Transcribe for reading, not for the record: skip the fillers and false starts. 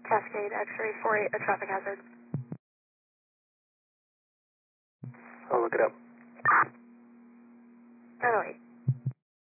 Cascade X-ray 48, a traffic hazard. I'll look it up.